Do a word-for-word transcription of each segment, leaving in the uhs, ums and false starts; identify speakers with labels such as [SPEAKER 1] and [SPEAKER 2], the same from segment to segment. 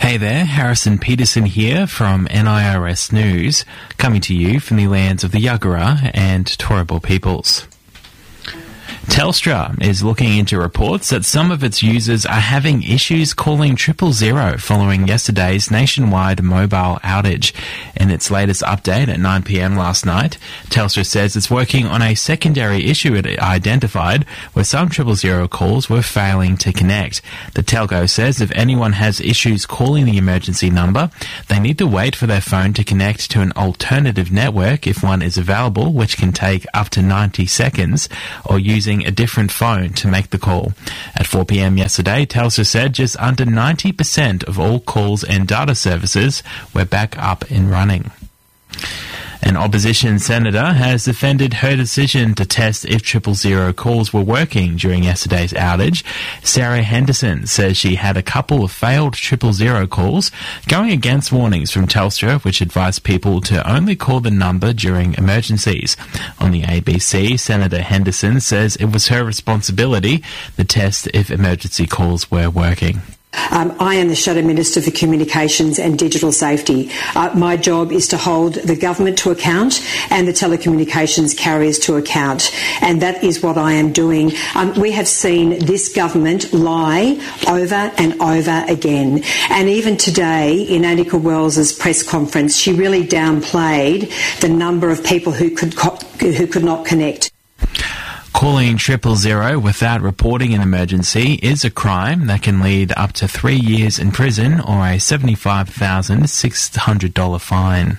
[SPEAKER 1] Hey there, Harrison Peterson here from N I R S News, coming to you from the lands of the Yagara and Turrbal peoples. Telstra is looking into reports that some of its users are having issues calling triple zero following yesterday's nationwide mobile outage. In its latest update at nine p.m. last night, Telstra says it's working on a secondary issue it identified where some triple zero calls were failing to connect. The telco says if anyone has issues calling the emergency number, they need to wait for their phone to connect to an alternative network if one is available, which can take up to ninety seconds, or using a different phone to make the call. At four p.m. yesterday, Telstra said just under ninety percent of all calls and data services were back up and running. An opposition senator has defended her decision to test if triple zero calls were working during yesterday's outage. Sarah Henderson says she had a couple of failed triple zero calls, going against warnings from Telstra, which advised people to only call the number during emergencies. On the A B C, Senator Henderson says it was her responsibility to test if emergency calls were working.
[SPEAKER 2] Um, I am the Shadow Minister for Communications and Digital Safety. Uh, my job is to hold the government to account and the telecommunications carriers to account, and that is what I am doing. Um, we have seen this government lie over and over again, and even today in Anika Wells's press conference, she really downplayed the number of people who could co- who could not connect.
[SPEAKER 1] Calling triple zero without reporting an emergency is a crime that can lead up to three years in prison or a seventy-five thousand six hundred dollars fine.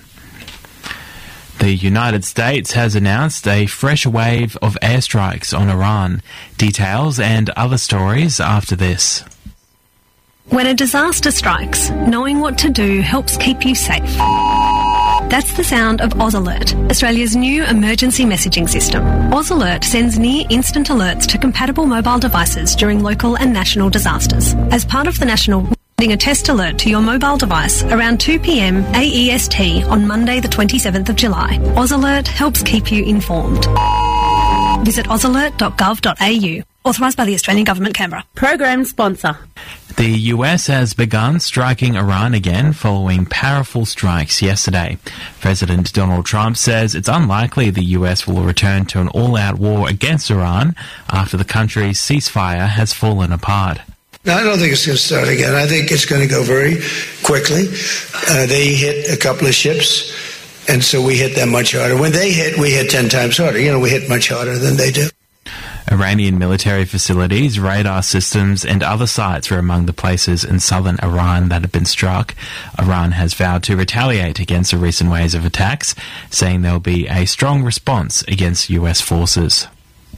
[SPEAKER 1] The United States has announced a fresh wave of airstrikes on Iran. Details and other stories after this.
[SPEAKER 3] When a disaster strikes, knowing what to do helps keep you safe. That's the sound of Oz Alert, Australia's new emergency messaging system. Oz Alert sends near-instant alerts to compatible mobile devices during local and national disasters. As part of the national, sending a test alert to your mobile device around two p.m. A E S T on Monday the twenty-seventh of July. Oz Alert helps keep you informed. Visit oz alert dot gov dot a u. Authorised by the Australian Government, Canberra.
[SPEAKER 4] Program sponsor.
[SPEAKER 1] The U S has begun striking Iran again following powerful strikes yesterday. President Donald Trump says it's unlikely the U S will return to an all-out war against Iran after the country's ceasefire has fallen apart.
[SPEAKER 5] No, I don't think it's going to start again. I think it's going to go very quickly. Uh, they hit a couple of ships, and so we hit them much harder. When they hit, we hit ten times harder. You know, we hit much harder than they do.
[SPEAKER 1] Iranian military facilities, radar systems and other sites were among the places in southern Iran that have been struck. Iran has vowed to retaliate against the recent waves of attacks, saying there will be a strong response against U S forces.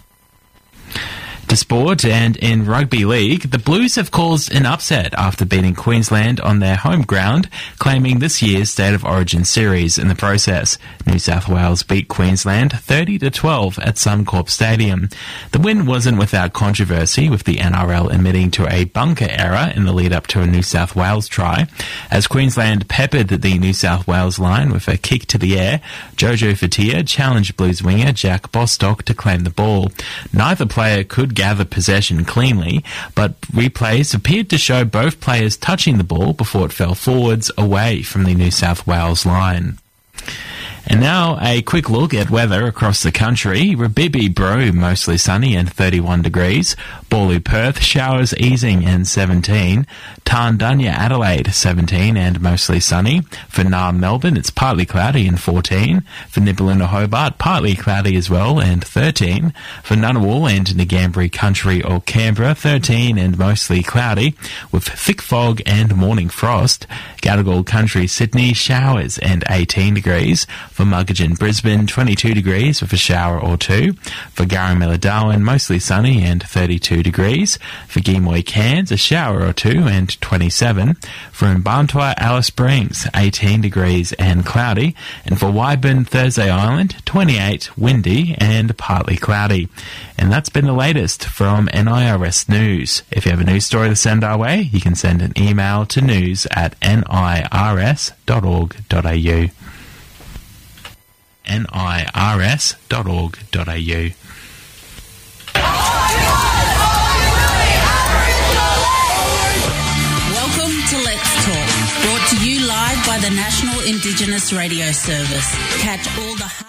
[SPEAKER 1] To sport, and in rugby league, the Blues have caused an upset after beating Queensland on their home ground, claiming this year's State of Origin series in the process. New South Wales beat Queensland thirty to twelve at Suncorp Stadium. The win wasn't without controversy, with the N R L admitting to a bunker error in the lead-up to a New South Wales try. As Queensland peppered the New South Wales line with a kick to the air, Jojo Fatia challenged Blues winger Jack Bostock to claim the ball. Neither player could gather possession cleanly, but replays appeared to show both players touching the ball before it fell forwards away from the New South Wales line. And now a quick look at weather across the country. Rabibi Bro, mostly sunny and thirty-one degrees. Bawley Perth, showers easing and seventeen. Tarndunya Adelaide, seventeen and mostly sunny. For Naarm Melbourne, it's partly cloudy and fourteen. For Nibbaluna Hobart, partly cloudy as well and thirteen. For Ngunnawal and Ngambri Country or Canberra, thirteen and mostly cloudy with thick fog and morning frost. Gadigal Country Sydney, showers and eighteen degrees. For Muggeridge Brisbane, twenty-two degrees with a shower or two. For Garramilla Darwin, mostly sunny and thirty-two degrees. For Geemoy Cairns, a shower or two and twenty-seven. For Mbantua Alice Springs, eighteen degrees and cloudy. And for Wyburn Thursday Island, twenty-eight, windy and partly cloudy. And that's been the latest from N I R S News. If you have a news story to send our way, you can send an email to news at n i r s dot org dot a u. n i r s dot org dot a u.
[SPEAKER 6] Welcome to Let's Talk.
[SPEAKER 4] the National Indigenous Radio Service. Catch all the